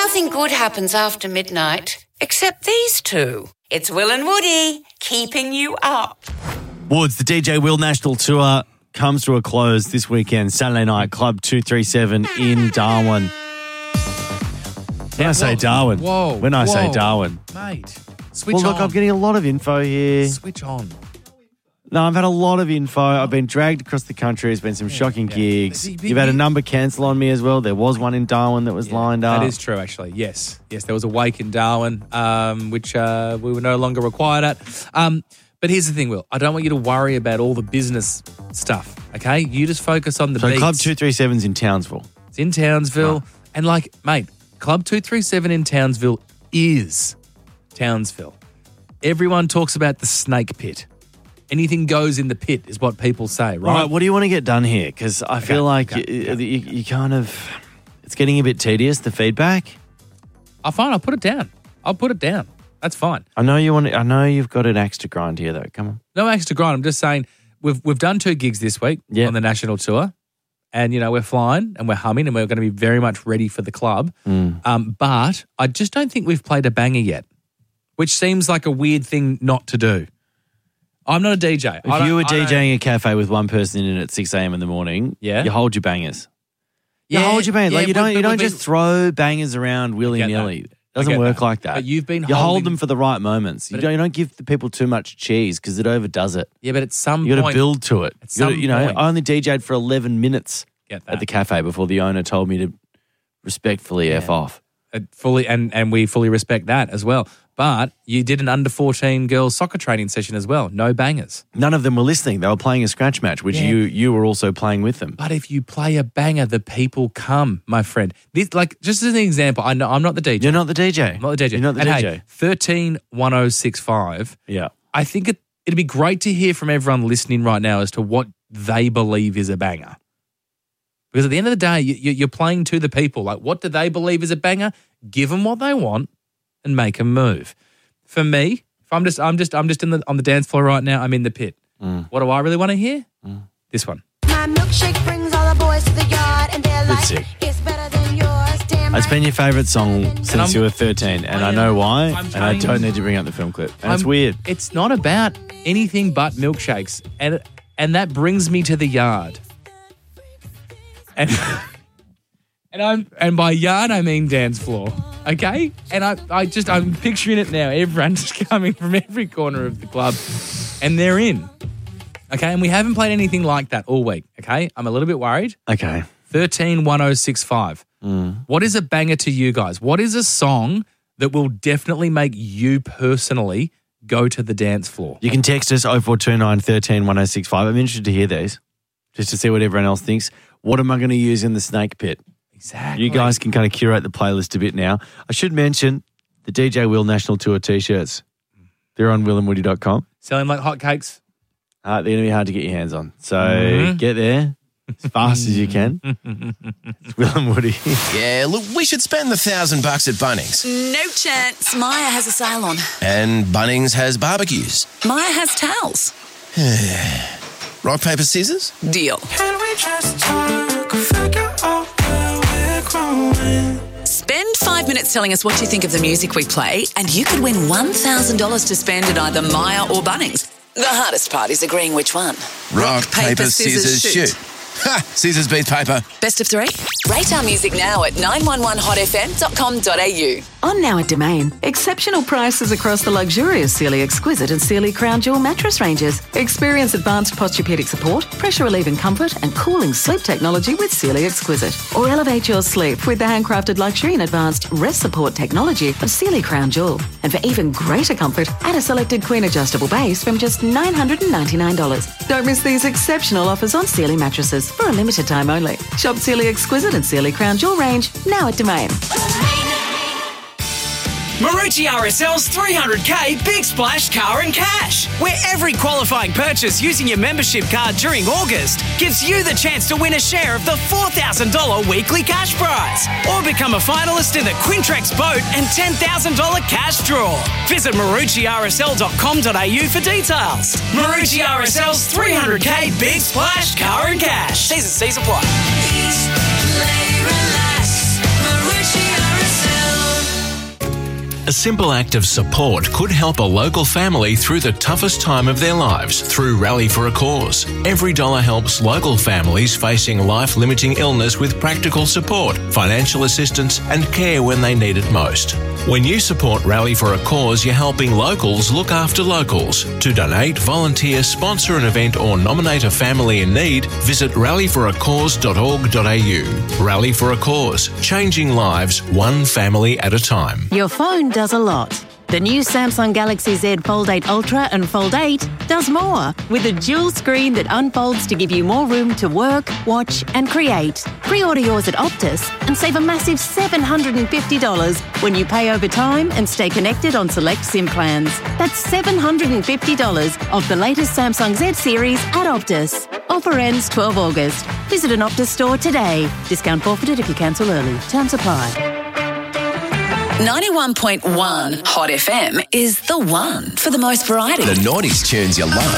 Nothing good happens after midnight, except these two. It's Will and Woody, keeping you up. Woods, the DJ Will National Tour comes to a close this weekend, Saturday night, Club 237 in Darwin. When I say Darwin. When I say Darwin. Mate, switch on. Well, look, I'm getting a lot of info here. Switch on. No, I've had a lot of info. I've been dragged across the country. There's been some shocking gigs. You've had a number cancel on me as well. There was one in Darwin that was lined up. That is true, actually. Yes, there was a wake in Darwin, which we were no longer required at. But here's the thing, Will. I don't want you to worry about all the business stuff, okay? You just focus on the beats. So Club 237's in Townsville. It's in Townsville. Oh. And mate, Club 237 in Townsville is Townsville. Everyone talks about the snake pit. Anything goes in the pit is what people say, right? All right, what do you want to get done here? Because I feel like you kind of... It's getting a bit tedious, the feedback. Oh, fine, I'll put it down. That's fine. I know you've got an axe to grind here, though. Come on. No axe to grind. I'm just saying we've done 2 gigs this week on the national tour. And, we're flying and we're humming and we're going to be very much ready for the club. But I just don't think we've played a banger yet, which seems like a weird thing not to do. I'm not a DJ. If you were DJing a cafe with one person in at 6 a.m. in the morning, you hold your bangers. You hold your bangers. You don't just throw bangers around willy-nilly. It doesn't work like that. But you've been hold them for the right moments. You don't give the people too much cheese because it overdoes it. Yeah, but at some point... You got to build to it. I only DJ'd for 11 minutes at the cafe before the owner told me to respectfully F off. And we fully respect that as well. But you did an under-14 girls soccer training session as well. No bangers. None of them were listening. They were playing a scratch match, which you were also playing with them. But if you play a banger, the people come, my friend. This, just as an example, I'm not the DJ. You're not the DJ. I'm not the DJ. You're not the DJ. Hey, 131065. Yeah. I think it'd be great to hear from everyone listening right now as to what they believe is a banger. Because at the end of the day, you're playing to the people. What do they believe is a banger? Give them what they want and make them move. For me, if I'm just on the dance floor right now, I'm in the pit. What do I really want to hear? This one. My milkshake brings all the boys to the yard and they're like, sick. It's better than yours. Damn It's right. been your favourite song since you were 13, and I know why, and I don't need to bring up the film clip. And it's weird. It's not about anything but milkshakes. And that brings me to the yard. And by yard I mean dance floor. Okay? And I'm picturing it now. Everyone's coming from every corner of the club and they're in. Okay? And we haven't played anything like that all week. Okay? I'm a little bit worried. Okay. 131065. What is a banger to you guys? What is a song that will definitely make you personally go to the dance floor? You can text us 0429 13 1065. I'm interested to hear these, just to see what everyone else thinks. What am I going to use in the snake pit? Exactly. You guys can kind of curate the playlist a bit now. I should mention the DJ Will National Tour t-shirts. They're on willandwoody.com. Selling like hotcakes. They're going to be hard to get your hands on. So get there as fast as you can. It's Will and Woody. Yeah, look, we should spend the $1,000 at Bunnings. No chance. Maya has a sale on. And Bunnings has barbecues. Maya has towels. Rock, paper, scissors? Deal. Can we just talk, figure out where we're growing? Spend 5 minutes telling us what you think of the music we play, and you could win $1,000 to spend at either Maya or Bunnings. The hardest part is agreeing which one. Rock, paper, scissors, shoot. Ha! Scissors beats paper. Best of 3? Rate our music now at 911hotfm.com.au. On now at Domain, exceptional prices across the luxurious Sealy Exquisite and Sealy Crown Jewel mattress ranges. Experience advanced posturepedic support, pressure relieving comfort and cooling sleep technology with Sealy Exquisite. Or elevate your sleep with the handcrafted luxury and advanced rest support technology of Sealy Crown Jewel. And for even greater comfort, add a selected queen adjustable base from just $999. Don't miss these exceptional offers on Sealy mattresses for a limited time only. Shop Sealy Exquisite and Sealy Crown Jewel range now at Domain. Marucci RSL's 300k Big Splash Car and Cash, where every qualifying purchase using your membership card during August gives you the chance to win a share of the $4,000 weekly cash prize, or become a finalist in the Quintrex boat and $10,000 cash draw. Visit MarucciRSL.com.au for details. Marucci RSL's 300k Big Splash Car and Cash. T's and C's apply. Relax, Marucci RSL. A simple act of support could help a local family through the toughest time of their lives through Rally for a Cause. Every dollar helps local families facing life-limiting illness with practical support, financial assistance and care when they need it most. When you support Rally for a Cause, you're helping locals look after locals. To donate, volunteer, sponsor an event or nominate a family in need, visit rallyforacause.org.au. Rally for a Cause, changing lives one family at a time. Your phone does a lot. The new Samsung Galaxy Z Fold 8 Ultra and Fold 8 does more, with a dual screen that unfolds to give you more room to work, watch and create. Pre-order yours at Optus and save a massive $750 when you pay over time and stay connected on select SIM plans. That's $750 off the latest Samsung Z series at Optus. Offer ends 12 August. Visit an Optus store today. Discount forfeited if you cancel early. Terms apply. 91.1 Hot FM is the one for the most variety. The 90s tunes you love.